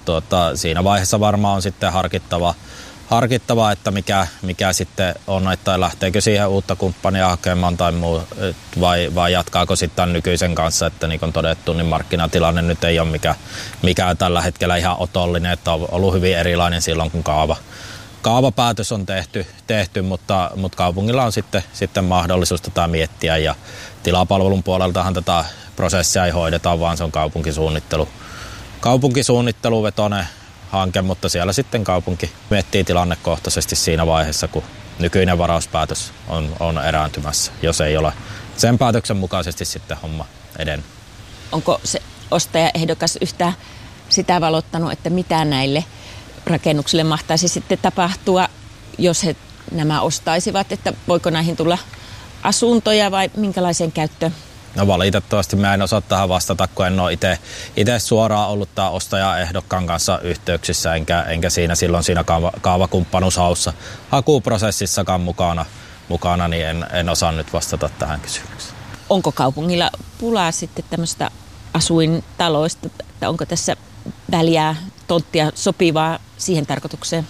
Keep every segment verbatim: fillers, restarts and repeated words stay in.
tuota, siinä vaiheessa varmaan on sitten harkittava, harkittava että mikä, mikä sitten on, että lähteekö siihen uutta kumppania hakemaan tai muu, vai, vai jatkaako sitten nykyisen kanssa, että niin kuin todettu, niin markkinatilanne nyt ei ole mikä, mikä tällä hetkellä ihan otollinen, että on ollut hyvin erilainen silloin, kun kaava, kaavapäätös on tehty, tehty mutta, mutta kaupungilla on sitten, sitten mahdollisuus tätä miettiä ja tilapalvelun puoleltahan tätä prosessia ei hoideta, vaan se on kaupunkisuunnittelu, kaupunkisuunnitteluvetoinen hanke, mutta siellä sitten kaupunki miettii tilannekohtaisesti siinä vaiheessa, kun nykyinen varauspäätös on, on erääntymässä, jos ei ole sen päätöksen mukaisesti sitten homma edennyt. Onko se ostajaehdokas yhtään sitä valottanut, että mitä näille rakennuksille mahtaisi sitten tapahtua, jos he nämä ostaisivat, että voiko näihin tulla asuntoja vai minkälaiseen käyttöön? No valitettavasti mä en osaa tähän vastata, kun en ole itse suoraan ollut tämän ostajaehdokkaan kanssa yhteyksissä, enkä, enkä siinä silloin siinä kaava, kaavakumppanuushaussa hakuprosessissakaan mukana, mukana niin en, en osaa nyt vastata tähän kysymykseen. Onko kaupungilla pulaa sitten tämmöistä asuintaloista, että onko tässä väliä tonttia sopivaa siihen tarkoitukseen?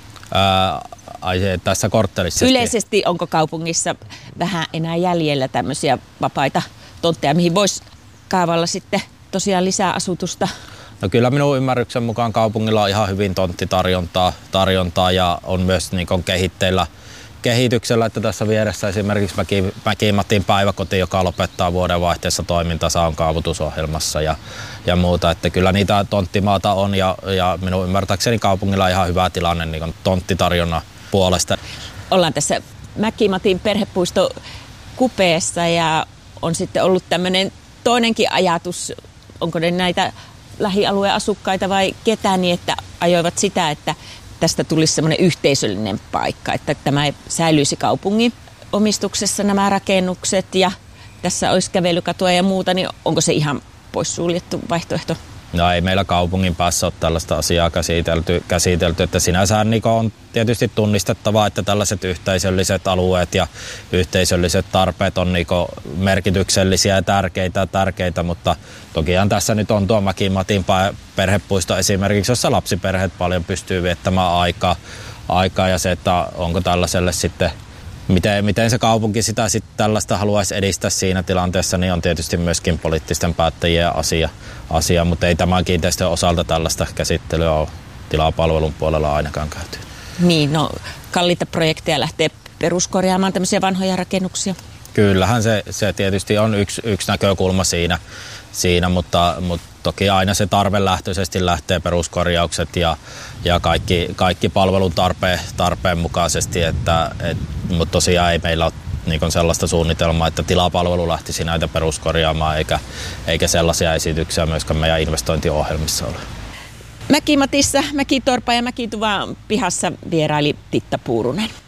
Ää, ai, tässä korttelissa. Yleisesti onko kaupungissa vähän enää jäljellä tämmöisiä vapaita tontteja, mihin voisi kaavalla sitten tosiaan lisää asutusta? No kyllä minun ymmärryksen mukaan kaupungilla on ihan hyvin tonttitarjontaa tarjontaa ja on myös niin kuin kehitteillä kehityksellä, että tässä vieressä esimerkiksi Mäki-Matin päiväkoti, joka lopettaa vuodenvaihteessa toimintansa, on kaavoitusohjelmassa ja, ja muuta. Että kyllä niitä tonttimaata on ja, ja minun ymmärtääkseni kaupungilla on ihan hyvä tilanne niin kuin tonttitarjonnan puolesta. Ollaan tässä Mäki-Matin perhepuisto kupeessa ja on sitten ollut tämmöinen toinenkin ajatus, onko ne näitä lähialueen asukkaita vai ketään, niin että ajoivat sitä, että tästä tulisi semmoinen yhteisöllinen paikka, että tämä säilyisi kaupungin omistuksessa nämä rakennukset ja tässä olisi kävelykatoa ja muuta, niin onko se ihan poissuljettu vaihtoehto? No ei meillä kaupungin päässä ole tällaista asiaa käsitelty, käsitelty että sinänsä niin on tietysti tunnistettavaa, että tällaiset yhteisölliset alueet ja yhteisölliset tarpeet on niin merkityksellisiä ja tärkeitä, tärkeitä, mutta tokihan tässä nyt on tuo Mäki-Matin perhepuisto esimerkiksi, jossa lapsiperheet paljon pystyy viettämään aikaa, aikaa ja se, että onko tällaiselle sitten Miten, miten se kaupunki sitä sitten tällaista haluaisi edistää siinä tilanteessa, niin on tietysti myöskin poliittisten päättäjien asia, asia mutta ei tämän kiinteistön osalta tällaista käsittelyä ole tilapalvelun puolella ainakaan käyty. Niin, no kalliita projekteja lähtee peruskorjaamaan tämmöisiä vanhoja rakennuksia. Kyllähän se, se tietysti on yksi, yksi näkökulma siinä, siinä mutta, mutta toki aina se tarvelähtöisesti lähtee peruskorjaukset ja, ja kaikki, kaikki palvelun tarpeen, tarpeen mukaisesti, että, et, mutta tosiaan ei meillä ole niin sellaista suunnitelmaa, että tilapalvelu lähtisi näitä peruskorjaamaan eikä, eikä sellaisia esityksiä myöskään meidän investointiohjelmissa ole. Mäki-Matissa, Mäki-Torpa ja Mäki-Tuvan pihassa vieraili Titta Puurunen.